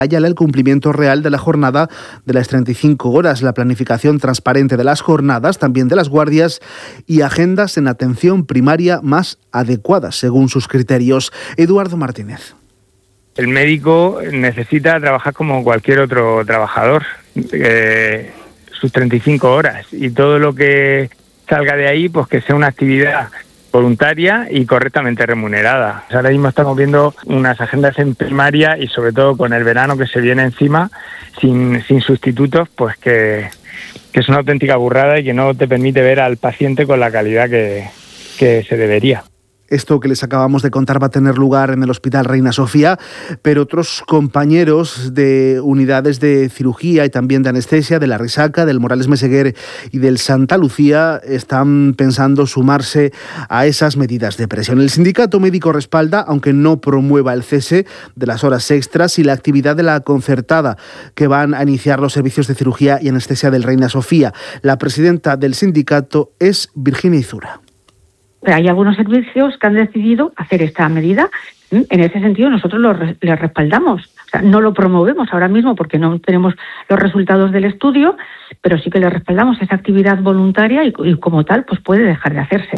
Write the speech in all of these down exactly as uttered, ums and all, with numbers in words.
el cumplimiento real de la jornada de las treinta y cinco horas, la planificación transparente de las jornadas, también de las guardias y agendas en atención primaria más adecuadas según sus criterios. Eduardo Martínez. El médico necesita trabajar como cualquier otro trabajador, eh, sus treinta y cinco horas, y todo lo que salga de ahí, pues que sea una actividad voluntaria y correctamente remunerada. Ahora mismo estamos viendo unas agendas en primaria y sobre todo con el verano que se viene encima, sin, sin sustitutos, pues que, que es una auténtica burrada y que no te permite ver al paciente con la calidad que, que se debería. Esto que les acabamos de contar va a tener lugar en el Hospital Reina Sofía, pero otros compañeros de unidades de cirugía y también de anestesia, de la Risaca, del Morales Meseguer y del Santa Lucía, están pensando sumarse a esas medidas de presión. El sindicato médico respalda, aunque no promueva el cese de las horas extras y la actividad de la concertada que van a iniciar los servicios de cirugía y anestesia del Reina Sofía. La presidenta del sindicato es Virginia Izura. Hay algunos servicios que han decidido hacer esta medida. En ese sentido, nosotros lo re- les respaldamos. O sea, no lo promovemos ahora mismo porque no tenemos los resultados del estudio, pero sí que le respaldamos esa actividad voluntaria y, y como tal, pues puede dejar de hacerse.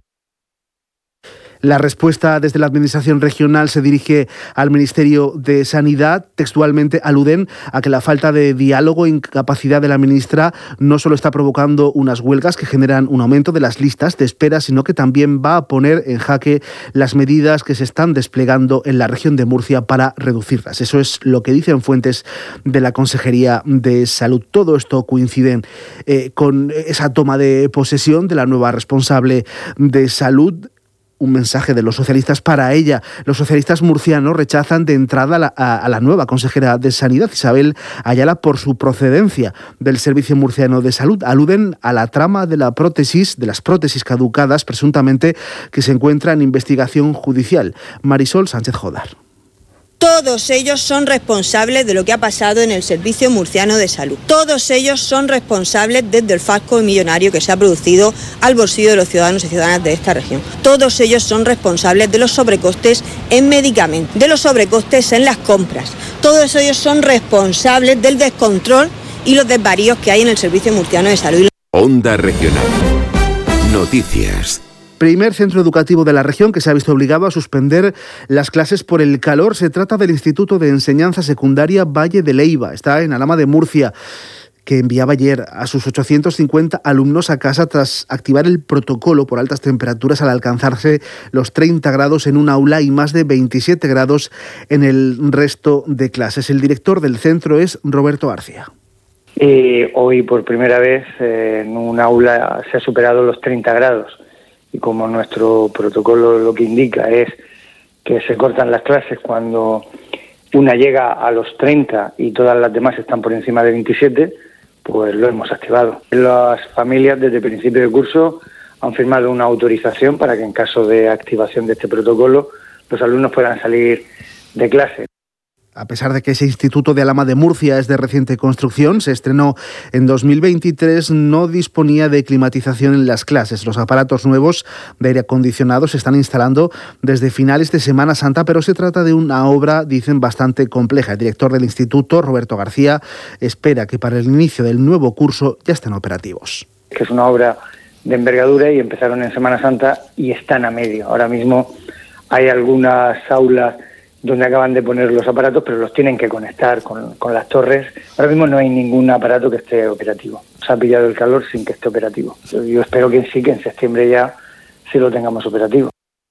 La respuesta desde la Administración regional se dirige al Ministerio de Sanidad. Textualmente aluden a que la falta de diálogo e incapacidad de la ministra no solo está provocando unas huelgas que generan un aumento de las listas de espera, sino que también va a poner en jaque las medidas que se están desplegando en la región de Murcia para reducirlas. Eso es lo que dicen fuentes de la Consejería de Salud. Todo esto coincide eh, con esa toma de posesión de la nueva responsable de salud. Un mensaje de los socialistas para ella. Los socialistas murcianos rechazan de entrada a la, a, a la nueva consejera de Sanidad, Isabel Ayala, por su procedencia del Servicio Murciano de Salud. Aluden a la trama de la prótesis, de las prótesis caducadas, presuntamente, que se encuentra en investigación judicial. Marisol Sánchez Jodar. Todos ellos son responsables de lo que ha pasado en el Servicio Murciano de Salud. Todos ellos son responsables desde el fasco millonario que se ha producido al bolsillo de los ciudadanos y ciudadanas de esta región. Todos ellos son responsables de los sobrecostes en medicamentos, de los sobrecostes en las compras. Todos ellos son responsables del descontrol y los desvaríos que hay en el Servicio Murciano de Salud. Onda Regional. Noticias. Primer centro educativo de la región que se ha visto obligado a suspender las clases por el calor. Se trata del Instituto de Enseñanza Secundaria Valle de Leiva. Está en Alhama de Murcia, que enviaba ayer a sus ochocientos cincuenta alumnos a casa tras activar el protocolo por altas temperaturas al alcanzarse los treinta grados en un aula y más de veintisiete grados en el resto de clases. El director del centro es Roberto García. Eh, hoy por primera vez eh, en un aula se ha superado los treinta grados. Y como nuestro protocolo lo que indica es que se cortan las clases cuando una llega a los treinta y todas las demás están por encima de veintisiete, pues lo hemos activado. Las familias desde el principio de curso han firmado una autorización para que en caso de activación de este protocolo los alumnos puedan salir de clase. A pesar de que ese instituto de Alhama de Murcia es de reciente construcción, se estrenó en dos mil veintitrés, no disponía de climatización en las clases. Los aparatos nuevos de aire acondicionado se están instalando desde finales de Semana Santa, pero se trata de una obra, dicen, bastante compleja. El director del instituto, Roberto García, espera que para el inicio del nuevo curso ya estén operativos. Que es una obra de envergadura y empezaron en Semana Santa y están a medio. Ahora mismo hay algunas aulas donde acaban de poner los aparatos, pero los tienen que conectar con, con las torres. Ahora mismo no hay ningún aparato que esté operativo. Se ha pillado el calor sin que esté operativo. Yo espero que sí, que en septiembre ya sí lo tengamos operativo.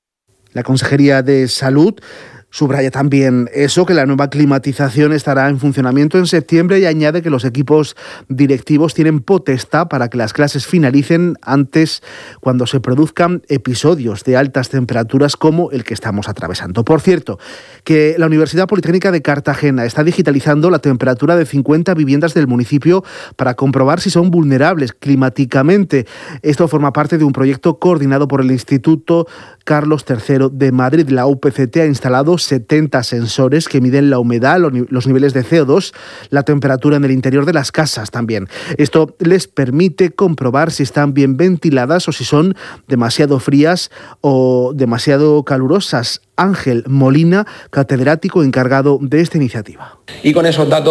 La Consejería de Salud subraya también eso, que la nueva climatización estará en funcionamiento en septiembre, y añade que los equipos directivos tienen potestad para que las clases finalicen antes, cuando se produzcan episodios de altas temperaturas como el que estamos atravesando. Por cierto, que la Universidad Politécnica de Cartagena está digitalizando la temperatura de cincuenta viviendas del municipio para comprobar si son vulnerables climáticamente. Esto forma parte de un proyecto coordinado por el Instituto Carlos tercero de Madrid. La U P C T ha instalado setenta sensores que miden la humedad, los niveles de C O dos, la temperatura en el interior de las casas también. Esto les permite comprobar si están bien ventiladas o si son demasiado frías o demasiado calurosas. Ángel Molina, catedrático encargado de esta iniciativa. Y con esos datos